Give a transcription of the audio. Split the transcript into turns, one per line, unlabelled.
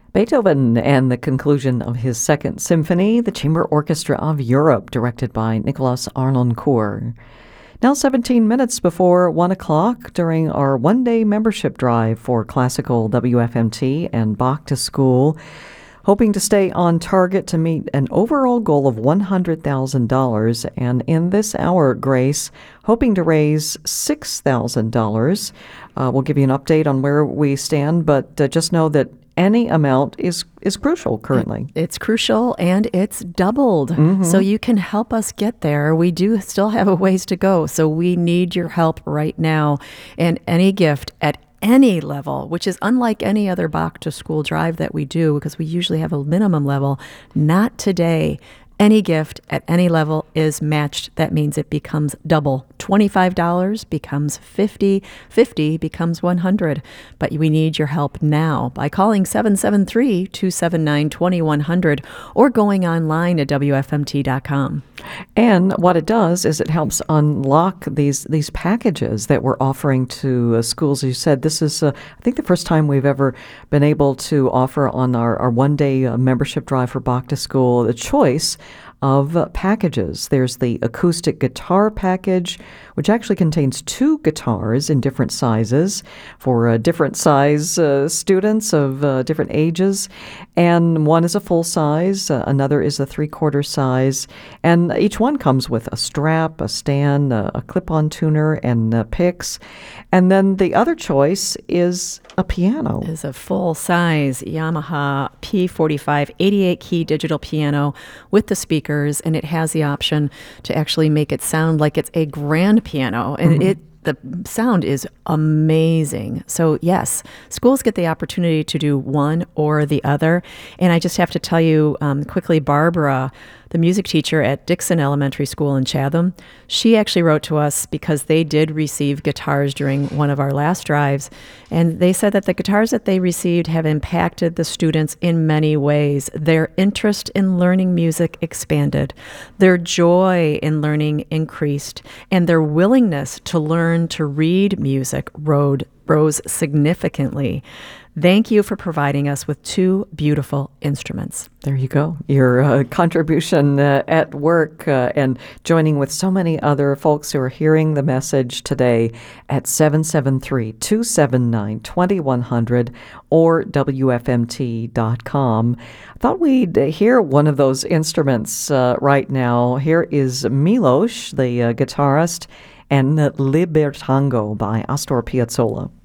Beethoven and the conclusion of his Second Symphony, the Chamber Orchestra of Europe, directed by Nicolas Arnoncourt. Now 17 minutes before 1 o'clock during our one-day membership drive for Classical WFMT and Bach to School, hoping to stay on target to meet an overall goal of $100,000. And in this hour, Grace, hoping to raise $6,000. We'll give you an update on where we stand, but just know that any amount is crucial currently.
It's crucial, and it's doubled. So you can help us get there. We do still have a ways to go, so we need your help right now. And any gift at any level, which is unlike any other Bach to School drive that we do, because we usually have a minimum level, not today. Any gift at any level is matched. That means it becomes double. $25 becomes $50, $50 becomes $100. But we need your help now by calling 773-279-2100 or going online at WFMT.com.
And what it does is it helps unlock these packages that we're offering to schools. You said this is, I think, the first time we've ever been able to offer on our one-day membership drive for Bach to School the choice of packages. There's the acoustic guitar package, which actually contains 2 guitars in different sizes for different size students of different ages. And one is a full size, another is a 3/4 size. And each one comes with a strap, a stand, a clip-on tuner, and picks. And then the other choice is a piano.
Is a full-size Yamaha P45 88-key digital piano with the speakers, and it has the option to actually make it sound like it's a grand piano, and the sound is amazing. So yes, schools get the opportunity to do one or the other. And I just have to tell you quickly, Barbara, the music teacher at Dixon Elementary School in Chatham, she actually wrote to us because they did receive guitars during one of our last drives. And they said that the guitars that they received have impacted the students in many ways. Their interest in learning music expanded. Their joy in learning increased. And their willingness to learn to read music rose significantly. Thank you for providing us with 2 beautiful instruments.
There you go. Your contribution at work and joining with so many other folks who are hearing the message today at 773-279-2100 or WFMT.com. I thought we'd hear one of those instruments right now. Here is Milos, the guitarist, and Libertango by Astor Piazzolla.